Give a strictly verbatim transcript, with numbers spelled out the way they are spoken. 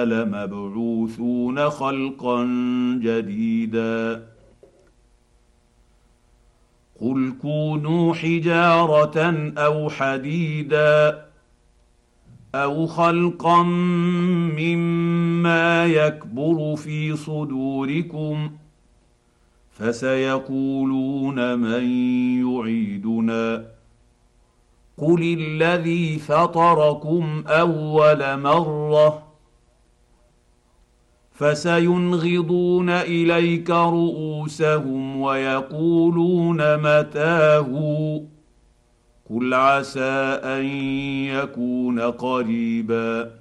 لمبعوثون خلقا جديدا. قل كونوا حجاره او حديدا او خلقا مما يكبر في صدوركم فسيقولون من يعيدنا قل الذي فطركم اول مره فسينغضون اليك رؤوسهم ويقولون متى هو قل عسى ان يكون قريبا.